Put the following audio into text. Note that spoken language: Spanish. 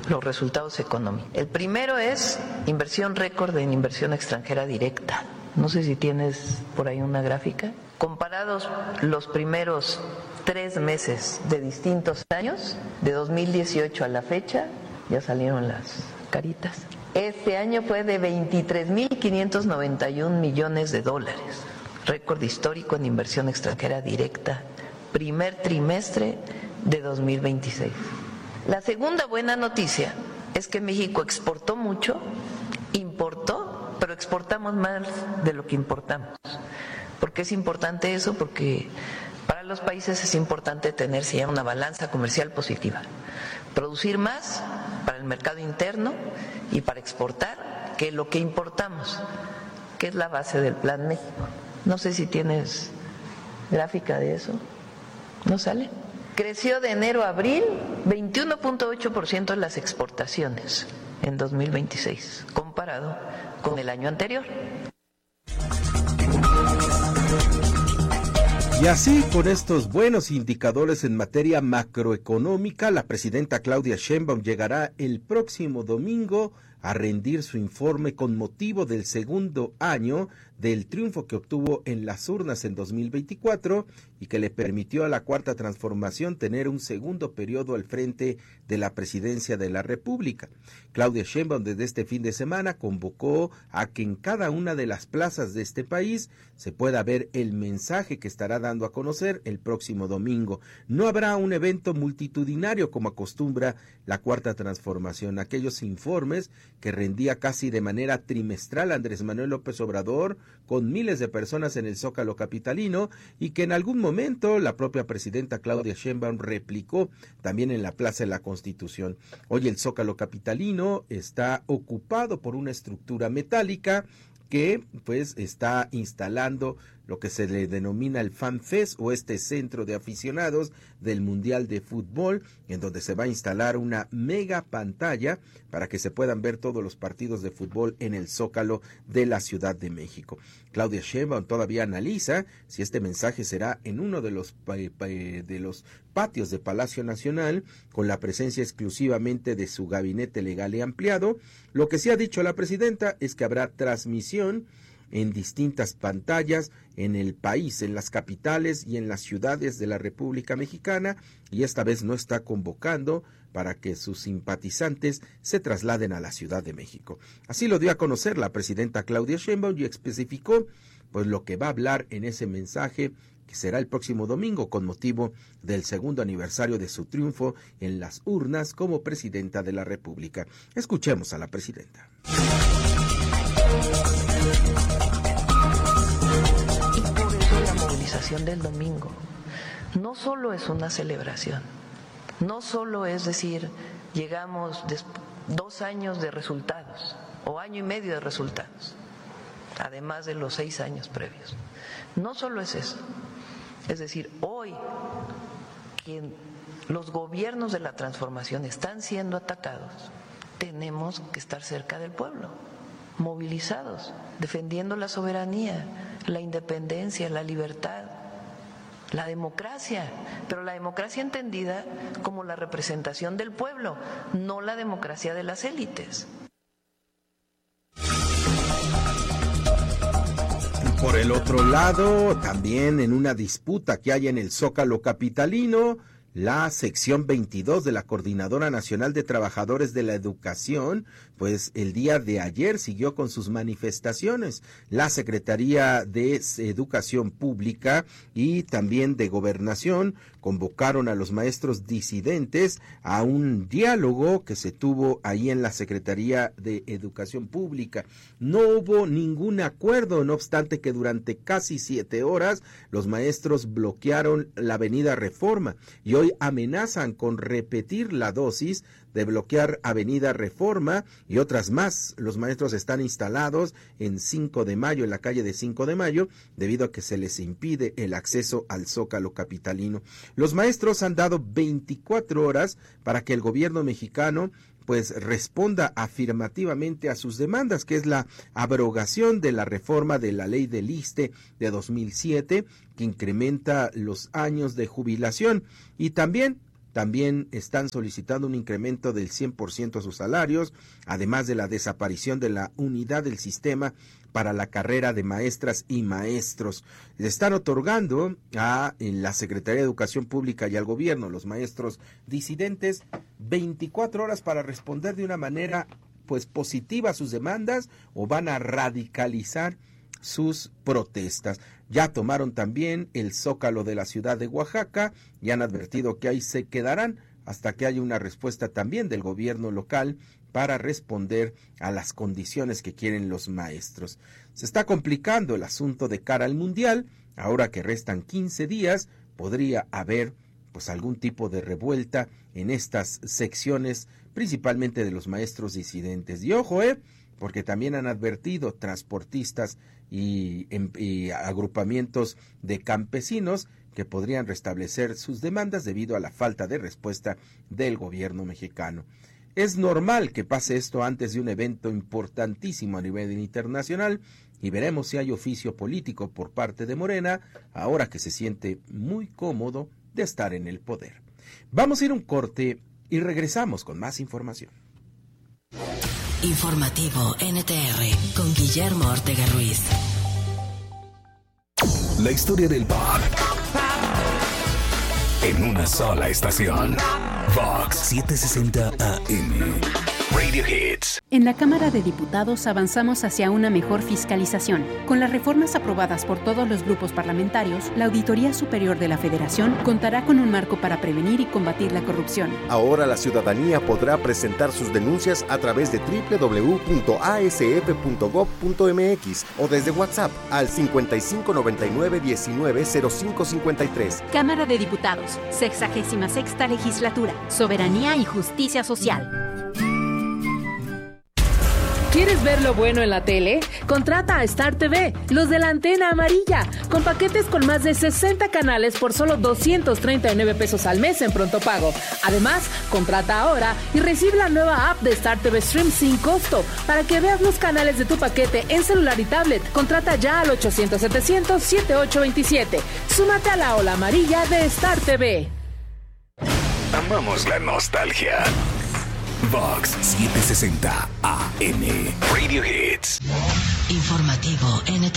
los resultados económicos. El primero es inversión récord en inversión extranjera directa. No sé si tienes por ahí una gráfica. Comparados los primeros 3 meses de distintos años, de 2018 a la fecha, ya salieron las caritas. Este año fue de $23,591 millones, récord histórico en inversión extranjera directa, primer trimestre de 2026. La segunda buena noticia es que México exportó mucho, importó, pero exportamos más de lo que importamos. ¿Por qué es importante eso? Porque para los países es importante tener ya una balanza comercial positiva, producir más para el mercado interno y para exportar que lo que importamos, que es la base del Plan México. No sé si tienes gráfica de eso. ¿No sale? Creció de enero a abril 21.8% en las exportaciones en 2026, comparado con el año anterior. Y así, con estos buenos indicadores en materia macroeconómica, la presidenta Claudia Sheinbaum llegará el próximo domingo a rendir su informe con motivo del segundo año del triunfo que obtuvo en las urnas en 2024 y que le permitió a la Cuarta Transformación tener un segundo periodo al frente de la presidencia de la República. Claudia Sheinbaum desde este fin de semana convocó a que en cada una de las plazas de este país se pueda ver el mensaje que estará dando a conocer el próximo domingo. No habrá un evento multitudinario como acostumbra la Cuarta Transformación. Aquellos informes que rendía casi de manera trimestral Andrés Manuel López Obrador con miles de personas en el Zócalo capitalino y que en algún momento la propia presidenta Claudia Sheinbaum replicó también en la Plaza de la Constitución. Hoy el Zócalo capitalino está ocupado por una estructura metálica que pues está instalando lo que se le denomina el Fan Fest o este centro de aficionados del Mundial de Fútbol, en donde se va a instalar una mega pantalla para que se puedan ver todos los partidos de fútbol en el Zócalo de la Ciudad de México. Claudia Sheinbaum todavía analiza si este mensaje será en uno de los patios de Palacio Nacional, con la presencia exclusivamente de su gabinete legal y ampliado. Lo que sí ha dicho la presidenta es que habrá transmisión en distintas pantallas en el país, en las capitales y en las ciudades de la República Mexicana, y esta vez no está convocando para que sus simpatizantes se trasladen a la Ciudad de México. Así lo dio a conocer la presidenta Claudia Sheinbaum y especificó pues lo que va a hablar en ese mensaje que será el próximo domingo con motivo del segundo aniversario de su triunfo en las urnas como presidenta de la República. Escuchemos a la presidenta. Y por eso la movilización del domingo no solo es una celebración, no solo es decir, llegamos 2 años de resultados o año y medio de resultados, además de los 6 años previos. No solo es eso, es decir, hoy que los gobiernos de la transformación están siendo atacados, tenemos que estar cerca del pueblo, movilizados, defendiendo la soberanía, la independencia, la libertad, la democracia, pero la democracia entendida como la representación del pueblo, no la democracia de las élites. Por el otro lado, también en una disputa que hay en el Zócalo capitalino, la sección 22 de la Coordinadora Nacional de Trabajadores de la Educación, pues el día de ayer siguió con sus manifestaciones. La Secretaría de Educación Pública y también de Gobernación convocaron a los maestros disidentes a un diálogo que se tuvo ahí en la Secretaría de Educación Pública. No hubo ningún acuerdo, no obstante que durante casi 7 horas los maestros bloquearon la Avenida Reforma y hoy amenazan con repetir la dosis de bloquear Avenida Reforma y otras más. Los maestros están instalados en 5 de mayo, en la calle de 5 de mayo, debido a que se les impide el acceso al Zócalo capitalino. Los maestros han dado 24 horas para que el gobierno mexicano pues responda afirmativamente a sus demandas, que es la abrogación de la reforma de la ley del ISSSTE de 2007, que incrementa los años de jubilación, y también también están solicitando un incremento del 100% a sus salarios, además de la desaparición de la unidad del sistema para la carrera de maestras y maestros. Le están otorgando a la Secretaría de Educación Pública y al gobierno, los maestros disidentes, 24 horas para responder de una manera pues positiva a sus demandas, o van a radicalizar sus protestas. Ya tomaron también el Zócalo de la ciudad de Oaxaca y han advertido que ahí se quedarán hasta que haya una respuesta también del gobierno local para responder a las condiciones que quieren los maestros. Se está complicando el asunto de cara al Mundial. Ahora que restan 15 días, podría haber pues algún tipo de revuelta en estas secciones, principalmente de los maestros disidentes. Y ojo, porque también han advertido transportistas y agrupamientos de campesinos que podrían restablecer sus demandas debido a la falta de respuesta del gobierno mexicano. Es normal que pase esto antes de un evento importantísimo a nivel internacional, y veremos si hay oficio político por parte de Morena, ahora que se siente muy cómodo de estar en el poder. Vamos a ir a un corte y regresamos con más información. Informativo NTR con Guillermo Ortega Ruiz. La historia del pop en una sola estación. Vox 760 AM. Radio Hits. En la Cámara de Diputados avanzamos hacia una mejor fiscalización. Con las reformas aprobadas por todos los grupos parlamentarios, la Auditoría Superior de la Federación contará con un marco para prevenir y combatir la corrupción. Ahora la ciudadanía podrá presentar sus denuncias a través de www.asf.gov.mx o desde WhatsApp al 5599-190553. Cámara de Diputados, 66ª Legislatura, Soberanía y Justicia Social. ¿Quieres ver lo bueno en la tele? Contrata a Star TV, los de la antena amarilla, con paquetes con más de 60 canales por solo 239 pesos al mes en pronto pago. Además, contrata ahora y recibe la nueva app de Star TV Stream sin costo para que veas los canales de tu paquete en celular y tablet. Contrata ya al 800-700-7827. Súmate a la ola amarilla de Star TV. Amamos la nostalgia. Vox 760 AM. Radio Hits. Informativo NTR.